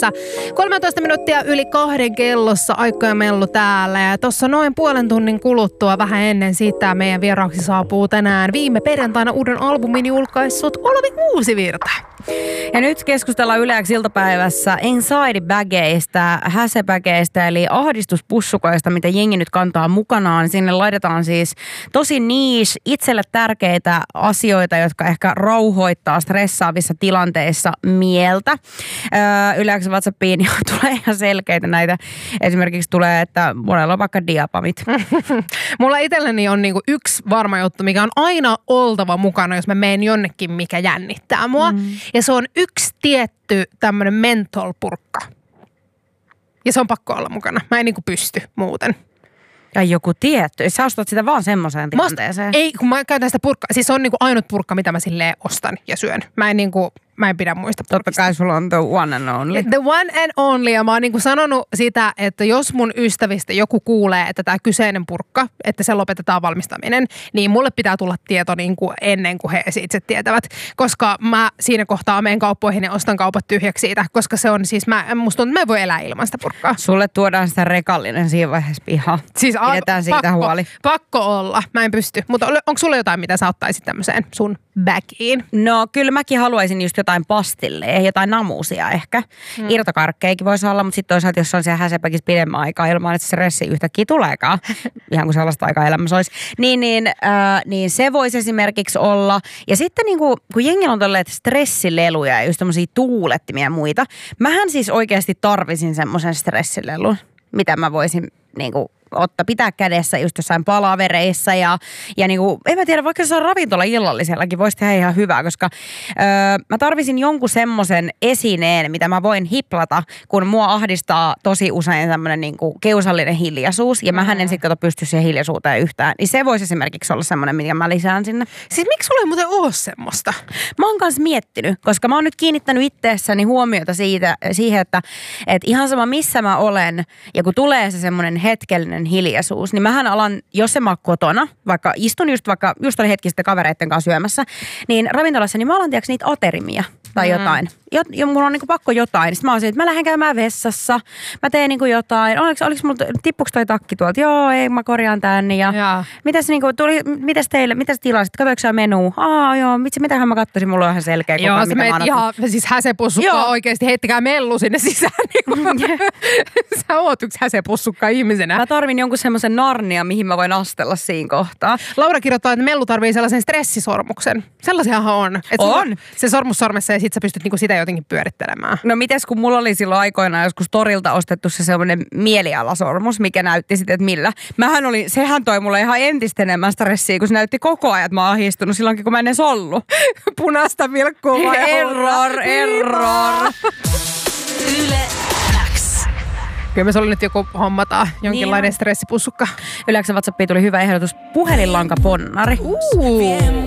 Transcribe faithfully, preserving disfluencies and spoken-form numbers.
Yleäksessä. kolmetoista minuuttia yli kahden kellossa Aikko ja Mellu täällä. Ja tuossa noin puolen tunnin kuluttua vähän ennen sitä meidän vieraaksi saapuu tänään viime perjantaina uuden albumin julkaissut Olavi Uusivirta. Ja nyt keskustellaan Yleäksi iltapäivässä anxiety-bageista, häsebageista eli ahdistuspussukoista, mitä jengi nyt kantaa mukanaan. Sinne laitetaan siis tosi niche, itselle tärkeitä asioita, jotka ehkä rauhoittaa stressaavissa tilanteissa mieltä. Öö, Yleäksi WhatsAppiin tulee ihan selkeitä näitä. Esimerkiksi tulee, että monella on vaikka diapamit. Mulla itselläni on niinku yksi varma juttu, mikä on aina oltava mukana, jos mä menen jonnekin, mikä jännittää mua. Mm. Ja se on yksi tietty tämmönen menthol-purkka. Ja se on pakko olla mukana. Mä en niinku pysty muuten. Ja joku tietty. Sä ostat sitä vaan semmoiseen tilanteeseen. Ei, kun mä käytän sitä purkkaa. Siis se on niinku ainut purkka, mitä mä silleen ostan ja syön. Mä en niinku... Mä en pidä muista purkista. Totta kai sulla on the one and only. The one and only. Ja mä oon niinku sanonut sitä, että jos mun ystävistä joku kuulee, että tää kyseinen purkka, että se lopetetaan valmistaminen, niin mulle pitää tulla tieto niinku ennen kuin he itse tietävät. Koska mä siinä kohtaa menen kauppoihin ja ostan kaupat tyhjäksi siitä. Koska se on siis, mä, musta tuntuu, että mä en voi elää ilman sitä purkkaa. Sulle tuodaan sitä rekallinen siinä vaiheessa pihaan. Siis a- Pidetään siitä pakko, huoli. Pakko olla. Mä en pysty. Mutta onko sulla jotain, mitä sä ottaisit tämmöiseen sun bagiin? No kyllä mäkin haluaisin just jotain pastilleja, jotain namuusia ehkä. Hmm. Irtokarkkeikin voisi olla, mutta sitten toisaalta jos on siellä häsepäkissä pidemmän aikaa ilman, että se stressi yhtäkkiä tuleekaan, ihan kuin sellaista aikaa elämässä olisi, niin, niin, äh, niin se voisi esimerkiksi olla. Ja sitten niin kuin, kun jengillä on tolleet stressileluja ja just tämmöisiä tuulettimia ja muita, mähän siis oikeasti tarvisin semmoisen stressilelun, mitä mä voisin niin kuin ottaa, pitää kädessä just jossain palavereissa ja, ja niinku, en mä tiedä, vaikka jossain ravintola illallisellakin voisi tehdä ihan hyvää, koska öö, mä tarvisin jonkun semmoisen esineen, mitä mä voin hiplata, kun mua ahdistaa tosi usein tämmönen niinku kiusallinen hiljaisuus ja mähän en sitten kato pysty siihen hiljaisuuteen yhtään, niin se voisi esimerkiksi olla semmoinen, minkä mä lisään sinne. Siis miksi sulla ei muuten ole semmoista? Mä oon kanssa miettinyt, koska mä oon nyt kiinnittänyt itteessäni huomiota siitä, siihen, että et ihan sama missä mä olen ja kun tulee se semmoinen hetkellinen hiljaisuus, niin mähän alan, jos en mä oon kotona, vaikka istun just vaikka, just oli hetki sitten kavereitten kanssa syömässä, niin ravintolassa, niin mä alan tiedätkö niitä aterimia tai mm. jotain. Jo, jo, mulla on niinku pakko jotain. Sitten mä oon että mä lähden käymään vessassa, mä teen niinku jotain. Oliko, oliko mulla, tippuks toi takki tuolta? Joo, ei, mä korjaan tänne. Ja, ja. Mitäs niinku, tuli, mitäs teille, mitäs tilasit? Katsoinko sä menuu? Aa, joo, mitsi, mitähän mä katsoisin, mulla on ihan selkeä kuva. Joo, sä meet ihan, siis häsepussukkaa oikeesti, heittäkää mellu sinne sisään. Niin sä oot yksi häsepussukkaa ihmisenä. Mä tarvin jonkun semmoisen narnia, mihin mä voin astella siinä kohtaa. Laura kirjoittaa, että mellu tarvii sellaisen stressisormuksen. Sellaisiahan on. Et on. Se sormus sormessa ja sit sä pystyt niinku sitä jotenkin pyörittelemään. No mites kun mulla oli silloin aikoinaan joskus torilta ostettu se semmoinen mielialasormus, mikä näytti sitten, että millä. Mähän oli, sehän toi mulle ihan entistä enemmän stressiä, kun se näytti koko ajan, että mä oon ahdistunut silloinkin, kun mä en edes ollut. Punaista vilkkuu vai error, error. Yle X. Kyllä me oli nyt joku hommataan, jonkinlainen niin stressipussukka. Yleensä WhatsAppiin tuli hyvä ehdotus, puhelinlankaponnari. Uh.